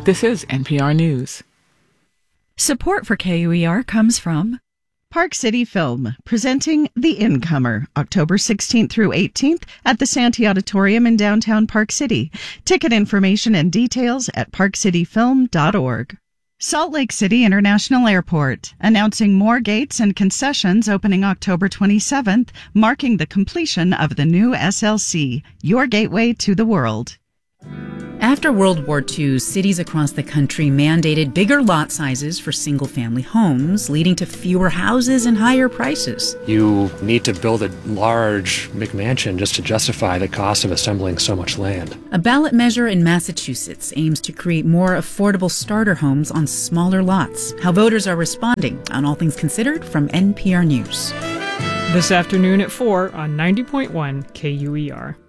This is NPR News. Support for KUER comes from Park City Film, presenting The Incomer, October 16th through 18th at the Santee Auditorium in downtown Park City. Ticket information and details at parkcityfilm.org. Salt Lake City International Airport, announcing more gates and concessions opening October 27th, marking the completion of the new SLC, your gateway to the world. After World War II, cities across the country mandated bigger lot sizes for single-family homes, leading to fewer houses and higher prices. You need to build a large McMansion just to justify the cost of assembling so much land. A ballot measure in Massachusetts aims to create more affordable starter homes on smaller lots. How voters are responding on All Things Considered from NPR News. This afternoon at 4 on 90.1 KUER.